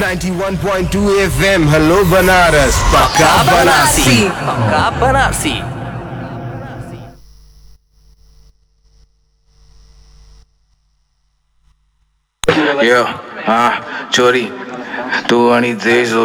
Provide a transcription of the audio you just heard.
91.2 FM hello Banaras पक्का बनारसी पक्का Banarasi Yo, चोरी तू आणि ते